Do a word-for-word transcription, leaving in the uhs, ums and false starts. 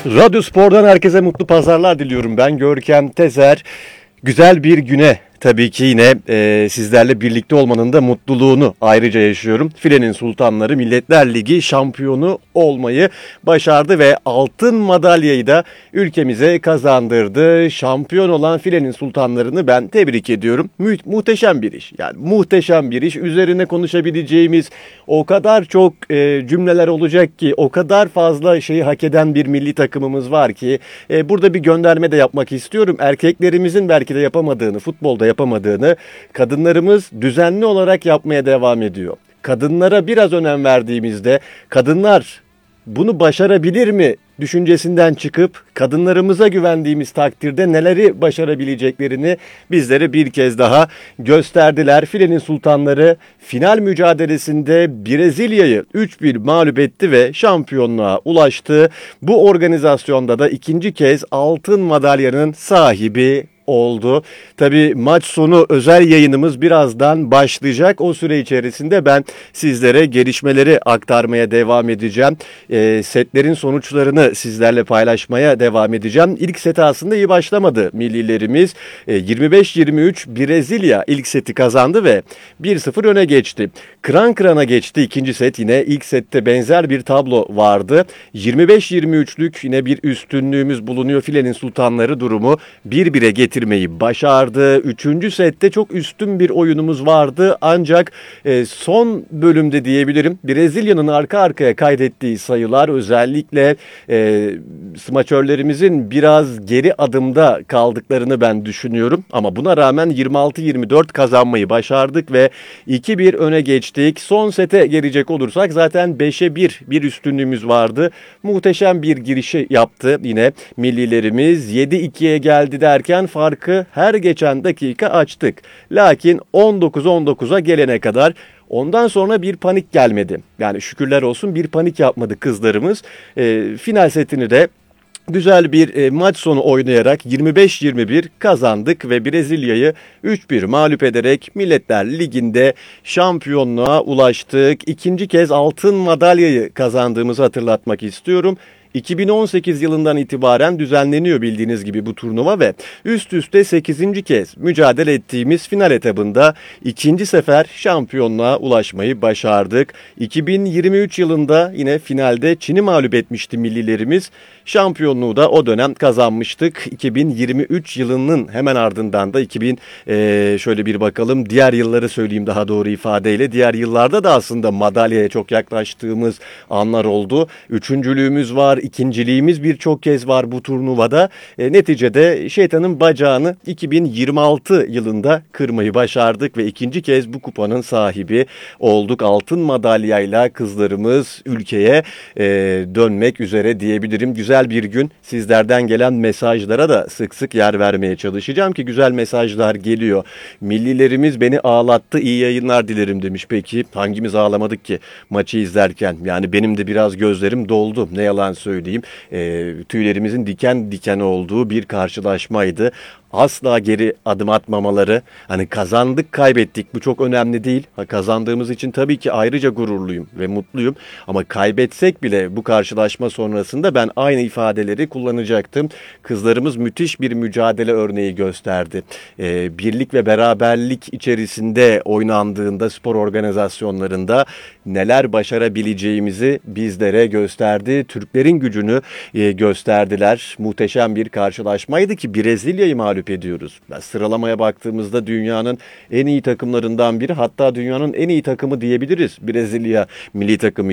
Radyo Spor'dan herkese mutlu pazarlar diliyorum. Ben Görkem Tezer. Güzel bir güne tabii ki yine e, sizlerle birlikte olmanın da mutluluğunu ayrıca yaşıyorum. Filenin Sultanları Milletler Ligi şampiyonu olmayı başardı ve altın madalyayı da ülkemize kazandırdı. Şampiyon olan Filenin Sultanlarını ben tebrik ediyorum. Mu- muhteşem bir iş. Yani muhteşem bir iş. Üzerine konuşabileceğimiz o kadar çok e, cümleler olacak ki, o kadar fazla şeyi hak eden bir milli takımımız var ki e, burada bir gönderme de yapmak istiyorum. Erkeklerimizin belki de yapamadığını, futbolda yapamadığını kadınlarımız düzenli olarak yapmaya devam ediyor. Kadınlara biraz önem verdiğimizde kadınlar bunu başarabilir mi düşüncesinden çıkıp kadınlarımıza güvendiğimiz takdirde neleri başarabileceklerini bizlere bir kez daha gösterdiler. Filenin Sultanları final mücadelesinde Brezilya'yı üç bir mağlup etti ve şampiyonluğa ulaştı. Bu organizasyonda da ikinci kez altın madalyanın sahibi oldu. Tabii maç sonu özel yayınımız birazdan başlayacak. O süre içerisinde ben sizlere gelişmeleri aktarmaya devam edeceğim. E, setlerin sonuçlarını sizlerle paylaşmaya devam edeceğim. İlk set aslında iyi başlamadı millilerimiz. E, yirmi beş yirmi üç Brezilya ilk seti kazandı ve bir sıfır öne geçti. Kıran kırana geçti ikinci set. Yine ilk sette benzer bir tablo vardı. yirmi beş yirmi üçlük yine bir üstünlüğümüz bulunuyor. Filenin Sultanları durumu bir bire getirdi. getirmeyi başardı. Üçüncü sette çok üstün bir oyunumuz vardı. Ancak e, son bölümde diyebilirim Brezilya'nın arka arkaya kaydettiği sayılar özellikle e, smaçörlerimizin biraz geri adımda kaldıklarını ben düşünüyorum. Ama buna rağmen yirmi altı yirmi dört kazanmayı başardık ve iki bir öne geçtik. Son sete gelecek olursak zaten beşe bir bir üstünlüğümüz vardı. Muhteşem bir girişi yaptı yine millilerimiz. yedi ikiye geldi derken farkı her geçen dakika açtık. Lakin on dokuz on dokuza gelene kadar ondan sonra bir panik gelmedi. Yani şükürler olsun bir panik yapmadı kızlarımız. E, final setini de güzel bir e, maç sonu oynayarak yirmi beş yirmi bir kazandık ve Brezilya'yı üç bir mağlup ederek Milletler Ligi'nde şampiyonluğa ulaştık. İkinci kez altın madalyayı kazandığımızı hatırlatmak istiyorum. iki bin on sekiz yılından itibaren düzenleniyor bildiğiniz gibi bu turnuva ve üst üste sekizinci kez mücadele ettiğimiz final etabında ikinci sefer şampiyonluğa ulaşmayı başardık. iki bin yirmi üç yılında yine finalde Çin'i mağlup etmişti millilerimiz. Şampiyonluğu da o dönem kazanmıştık. iki bin yirmi üç yılının hemen ardından da iki bin e, şöyle bir bakalım diğer yılları söyleyeyim daha doğru ifadeyle. Diğer yıllarda da aslında madalyaya çok yaklaştığımız anlar oldu. Üçüncülüğümüz var. İkinciliğimiz birçok kez var bu turnuvada. E, neticede şeytanın bacağını iki bin yirmi altı yılında kırmayı başardık ve ikinci kez bu kupanın sahibi olduk. Altın madalyayla kızlarımız ülkeye e, dönmek üzere diyebilirim. Güzel bir gün. Sizlerden gelen mesajlara da sık sık yer vermeye çalışacağım ki güzel mesajlar geliyor. Millilerimiz beni ağlattı. İyi yayınlar dilerim demiş. Peki hangimiz ağlamadık ki maçı izlerken? Yani benim de biraz gözlerim doldu. Ne yalan söyleyeyim. E, tüylerimizin diken diken olduğu bir karşılaşmaydı. Asla geri adım atmamaları, hani kazandık kaybettik bu çok önemli değil. Ha, kazandığımız için tabii ki ayrıca gururluyum ve mutluyum. Ama kaybetsek bile bu karşılaşma sonrasında ben aynı ifadeleri kullanacaktım. Kızlarımız müthiş bir mücadele örneği gösterdi. Ee, birlik ve beraberlik içerisinde oynandığında spor organizasyonlarında neler başarabileceğimizi bizlere gösterdi. Türklerin gücünü e, gösterdiler. Muhteşem bir karşılaşmaydı ki Brezilya'yı mağlup ediyoruz. Sıralamaya baktığımızda dünyanın en iyi takımlarından biri, hatta dünyanın en iyi takımı diyebiliriz Brezilya milli takımı